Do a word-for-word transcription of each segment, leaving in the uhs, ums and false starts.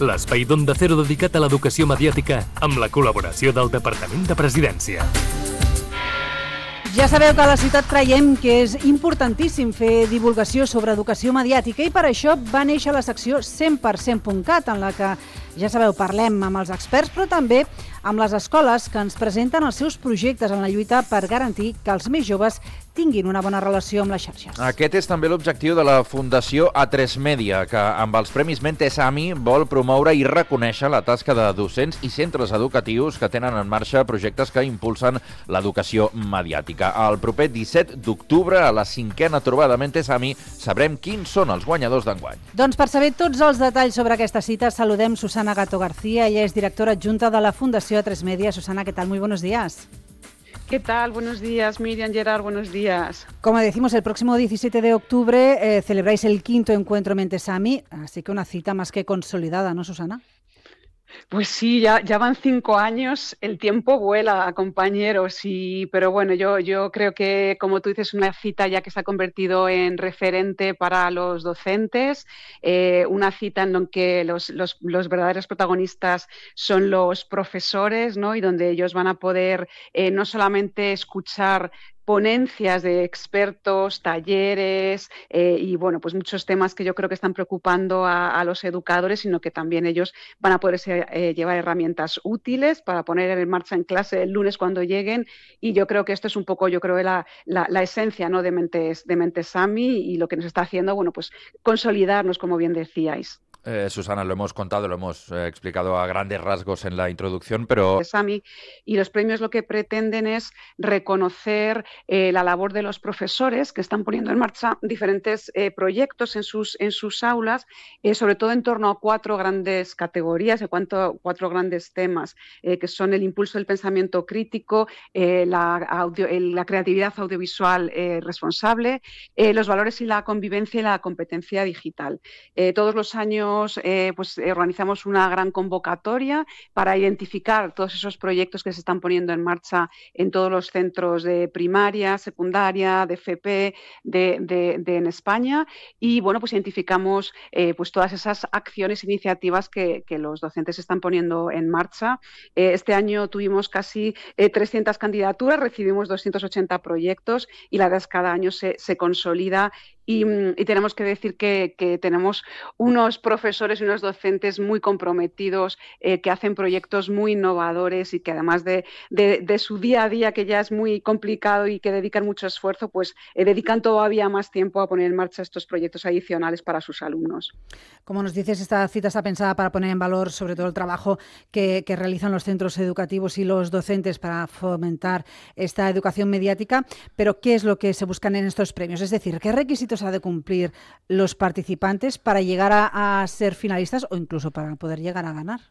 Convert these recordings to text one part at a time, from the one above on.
l'espai d'Onda Cero dedicat a l'educació mediàtica amb la col·laboració del Departament de Presidència. Ja sabeu que a la ciutat creiem que és importantíssim fer divulgació sobre educació mediàtica i per això va néixer la secció cent per cent punt cat, en la que, ja sabeu, parlem amb els experts, però també amb les escoles que ens presenten els seus projectes en la lluita per garantir que els més joves tinguin una bona relació amb les xarxes. Aquest és també l'objectiu de la Fundació A tres Media, que amb els Premis Mentesami vol promoure i reconèixer la tasca de docents i centres educatius que tenen en marxa projectes que impulsen l'educació mediàtica. El proper disset d'octubre, a la cinquena trobada Mentesami, sabrem quins són els guanyadors d'enguany. Doncs per saber tots els detalls sobre aquesta cita, saludem Susana Gato García. Ella és directora adjunta de la Fundació A tres Media. Susana, ¿qué tal? Muy buenos días. ¿Qué tal? Buenos días, Miriam, Gerard, buenos días. Como decimos, el próximo diecisiete de octubre eh, celebráis el quinto encuentro Mentesami, así que una cita más que consolidada, ¿no, Susana? Pues sí, ya, ya van cinco años, el tiempo vuela, compañeros, y, pero bueno, yo, yo creo que, como tú dices, una cita ya que se ha convertido en referente para los docentes, eh, una cita en la que los, los, los verdaderos protagonistas son los profesores, ¿no? Y donde ellos van a poder eh, no solamente escuchar ponencias de expertos, talleres eh, y bueno, pues muchos temas que yo creo que están preocupando a, a los educadores, sino que también ellos van a poder eh, llevar herramientas útiles para poner en marcha en clase el lunes cuando lleguen, y yo creo que esto es un poco, yo creo, la, la, la esencia, ¿no?, de Mentes, de Mentesami, y lo que nos está haciendo, bueno, pues consolidarnos, como bien decíais. Eh, Susana, lo hemos contado, lo hemos eh, explicado a grandes rasgos en la introducción, pero... Y los premios lo que pretenden es reconocer eh, la labor de los profesores que están poniendo en marcha diferentes eh, proyectos en sus, en sus aulas, eh, sobre todo en torno a cuatro grandes categorías, en cuanto cuatro grandes temas, eh, que son el impulso del pensamiento crítico, eh, la, audio, el, la creatividad audiovisual eh, responsable, eh, los valores y la convivencia y la competencia digital. Eh, todos los años Eh, pues eh, organizamos una gran convocatoria para identificar todos esos proyectos que se están poniendo en marcha en todos los centros de primaria, secundaria, de F P de, de, de en España, y bueno, pues identificamos eh, pues todas esas acciones e iniciativas que, que los docentes están poniendo en marcha. Eh, este año tuvimos casi eh, trescientas candidaturas, recibimos doscientos ochenta proyectos y la verdad es que cada año se, se consolida. Y, y tenemos que decir que, que tenemos unos profesores y unos docentes muy comprometidos, eh, que hacen proyectos muy innovadores y que además de, de, de su día a día, que ya es muy complicado y que dedican mucho esfuerzo, pues eh, dedican todavía más tiempo a poner en marcha estos proyectos adicionales para sus alumnos. Como nos dices, esta cita está pensada para poner en valor sobre todo el trabajo que, que realizan los centros educativos y los docentes para fomentar esta educación mediática, pero ¿qué es lo que se buscan en estos premios? Es decir, ¿qué requisitos ha de cumplir los participantes para llegar a, a ser finalistas o incluso para poder llegar a ganar?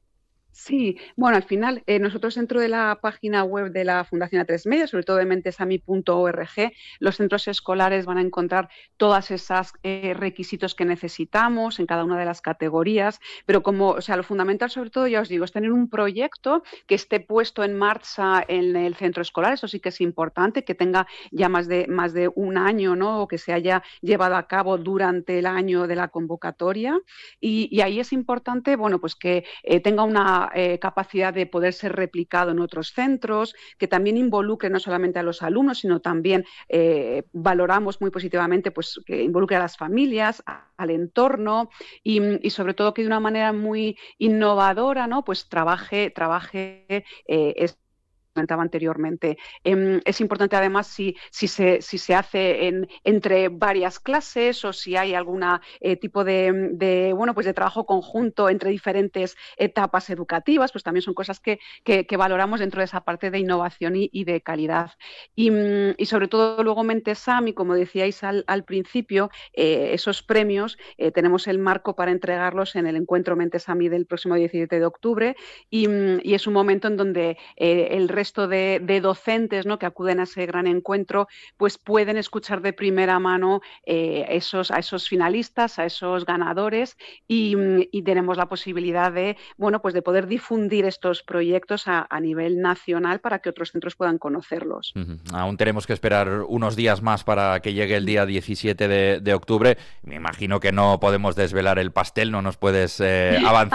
Sí, bueno, al final eh, nosotros dentro de la página web de la Fundación A tres Media, sobre todo de mentesami punto org, los centros escolares van a encontrar todas esas eh, requisitos que necesitamos en cada una de las categorías, pero como, o sea, lo fundamental sobre todo, ya os digo, es tener un proyecto que esté puesto en marcha en el centro escolar. Eso sí que es importante, que tenga ya más de, más de un año, ¿no?, o que se haya llevado a cabo durante el año de la convocatoria, y, y ahí es importante, bueno, pues que eh, tenga una Eh, capacidad de poder ser replicado en otros centros, que también involucre no solamente a los alumnos, sino también eh, valoramos muy positivamente pues, que involucre a las familias, a, al entorno, y, y sobre todo que de una manera muy innovadora, ¿no?, pues trabaje, trabaje eh, es comentaba anteriormente. Eh, es importante además si, si, se, si se hace en, entre varias clases o si hay algún eh, tipo de, de, bueno, pues de trabajo conjunto entre diferentes etapas educativas, pues también son cosas que, que, que valoramos dentro de esa parte de innovación y, y de calidad. Y, y sobre todo luego Mentesami, como decíais al, al principio, eh, esos premios, eh, tenemos el marco para entregarlos en el encuentro Mentesami del próximo diecisiete de octubre, y, y es un momento en donde eh, el resto De, de docentes, ¿no?, que acuden a ese gran encuentro, pues pueden escuchar de primera mano eh, esos, a esos finalistas, a esos ganadores, y, y tenemos la posibilidad de, bueno, pues de poder difundir estos proyectos a, a nivel nacional para que otros centros puedan conocerlos. Uh-huh. Aún tenemos que esperar unos días más para que llegue el día diecisiete de, de octubre. Me imagino que no podemos desvelar el pastel, no nos puedes eh, avanzar